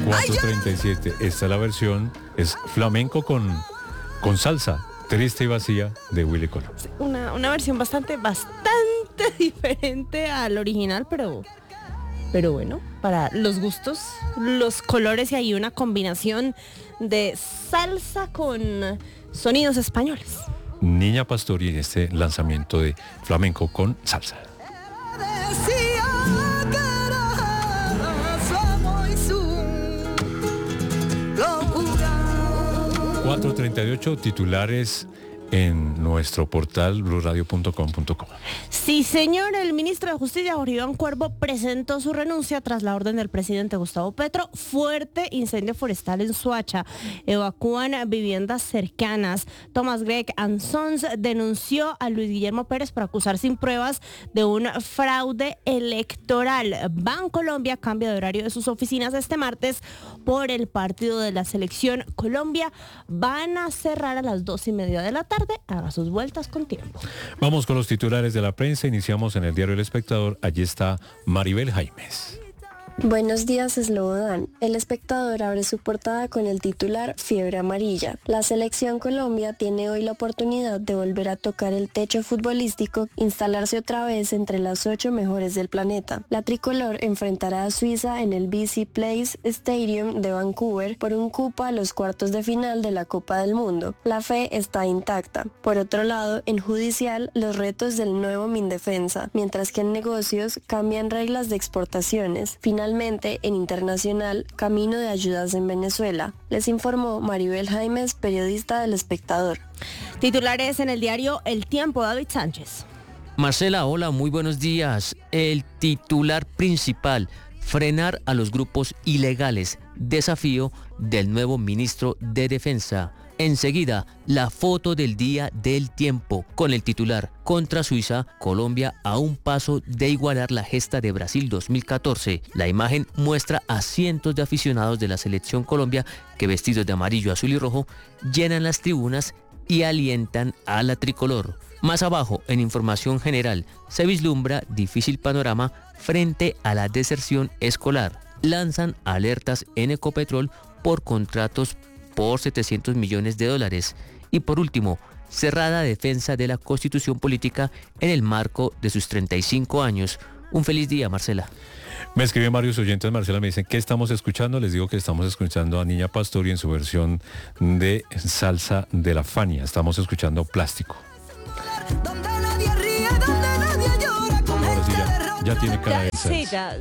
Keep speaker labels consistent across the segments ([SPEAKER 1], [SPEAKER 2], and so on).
[SPEAKER 1] 4:37. Esta es la versión, es flamenco con salsa, triste y vacía, de Willy Colón.
[SPEAKER 2] Una versión bastante diferente al original, pero bueno, para los gustos, los colores, y hay una combinación de salsa con sonidos españoles.
[SPEAKER 1] Niña Pastori en este lanzamiento de flamenco con salsa. 4:38, titulares en nuestro portal bluradio.com.co.
[SPEAKER 2] Sí, señor, el ministro de Justicia, Jorge Iván Cuervo, presentó su renuncia tras la orden del presidente Gustavo Petro. Fuerte incendio forestal en Soacha. Evacúan viviendas cercanas. Thomas Gregg & Sons denunció a Luis Guillermo Pérez por acusar sin pruebas de un fraude electoral. Bancolombia cambia de horario de sus oficinas este martes por el partido de la selección Colombia. Van a cerrar a las 2:30 de la tarde. Haga sus vueltas con tiempo.
[SPEAKER 1] Vamos con los titulares de la prensa. Iniciamos en el diario El Espectador. Allí está Maribel Jaimes.
[SPEAKER 3] Buenos días, Slobodan. El Espectador abre su portada con el titular Fiebre amarilla. La selección Colombia tiene hoy la oportunidad de volver a tocar el techo futbolístico, instalarse otra vez entre las 8 mejores del planeta. La tricolor enfrentará a Suiza en el BC Place Stadium de Vancouver por un cupo a los cuartos de final de la Copa del Mundo. La fe está intacta. Por otro lado, en judicial, los retos del nuevo Mindefensa, mientras que en negocios cambian reglas de exportaciones. Finalmente, en internacional, camino de ayudas en Venezuela. Les informó Maribel Jaimes, periodista del Espectador.
[SPEAKER 2] Titulares en el diario El Tiempo, David Sánchez.
[SPEAKER 4] Marcela, hola, muy buenos días. El titular principal: frenar a los grupos ilegales. Desafío del nuevo ministro de Defensa. Enseguida, la foto del día del Tiempo con el titular: contra Suiza, Colombia a un paso de igualar la gesta de Brasil 2014. La imagen muestra a cientos de aficionados de la selección Colombia que, vestidos de amarillo, azul y rojo, llenan las tribunas y alientan a la tricolor. Más abajo, en información general, se vislumbra difícil panorama frente a la deserción escolar. Lanzan alertas en Ecopetrol por contratos por $700 millones. Y por último, cerrada defensa de la Constitución política en el marco de sus 35 años. Un feliz día, Marcela.
[SPEAKER 1] Me escriben varios oyentes, Marcela, me dicen, ¿qué estamos escuchando? Les digo que estamos escuchando a Niña Pastori en su versión de salsa de la Fania. Estamos escuchando Plástico. Ahora sí, ya tiene cara de salsa.
[SPEAKER 2] Sí, ya.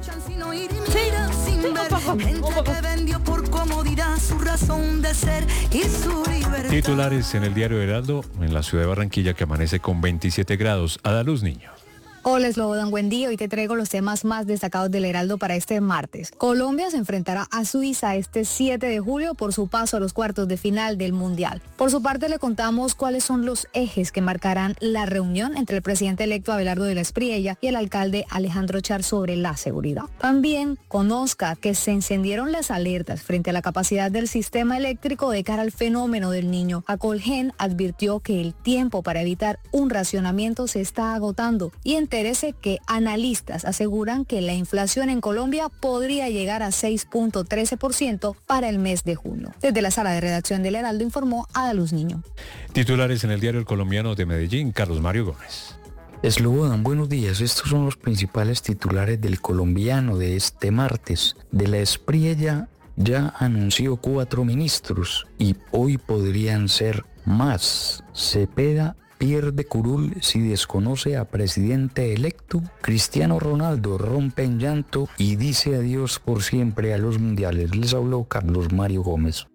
[SPEAKER 1] Titulares en el diario Heraldo, en la ciudad de Barranquilla, que amanece con 27 grados. Adaluz Niño.
[SPEAKER 5] Hola, Slobodan, buen día. Hoy te traigo los temas más destacados del Heraldo para este martes. Colombia se enfrentará a Suiza este 7 de julio por su paso a los cuartos de final del Mundial. Por su parte, le contamos cuáles son los ejes que marcarán la reunión entre el presidente electo Abelardo de la Espriella y el alcalde Alejandro Char sobre la seguridad. También conozca que se encendieron las alertas frente a la capacidad del sistema eléctrico de cara al fenómeno del Niño. Acolgen advirtió que el tiempo para evitar un racionamiento se está agotando y entérese que analistas aseguran que la inflación en Colombia podría llegar a 6.13% para el mes de junio. Desde la sala de redacción del Heraldo informó Adaluz Niño.
[SPEAKER 1] Titulares en el diario El Colombiano de Medellín, Carlos Mario Gómez.
[SPEAKER 6] Slobodan, buenos días. Estos son los principales titulares del Colombiano de este martes. De la Espriella ya anunció 4 ministros y hoy podrían ser más. Cepeda pierde curul si desconoce a presidente electo. Cristiano Ronaldo rompe en llanto y dice adiós por siempre a los mundiales. Les habló Carlos Mario Gómez.